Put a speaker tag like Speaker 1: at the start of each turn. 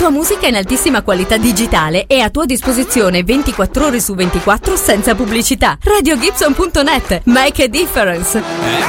Speaker 1: tua musica in altissima qualità digitale e a tua disposizione 24 ore su 24 senza pubblicità. RadioGibson.net. Make a difference.